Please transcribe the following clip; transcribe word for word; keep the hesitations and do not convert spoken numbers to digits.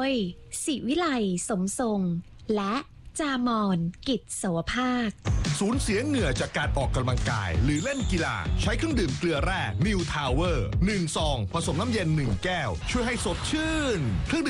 ยศิวิไลสมทรงและจามอนกิจโสภาคสูญเสียเหงื่อจากการออกกำลังกายหรือเล่นกีฬาใช้เครื่องดื่มเกลือแร่ New Tower หนึ่งซองผสมน้ำเย็นหนึ่งแก้วช่วยให้สดชื่น